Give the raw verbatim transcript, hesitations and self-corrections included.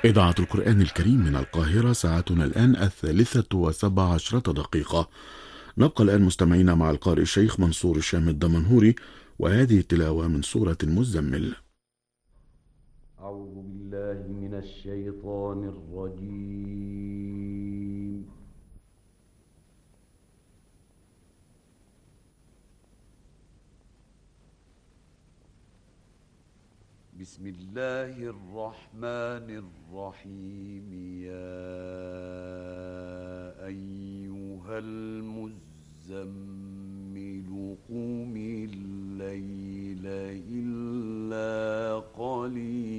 إذاعة القرآن الكريم من القاهرة، ساعتنا الآن الثالثة وسبع عشرة دقيقة. نبقى الآن مستمعين مع القارئ الشيخ منصور الشام الدمنهوري، وهذه التلاوة من سورة المزمل. أعوذ بالله من الشيطان الرجيم. بسم الله الرحمن الرحيم. يا أيها المزمل قم الليل إلا قليلا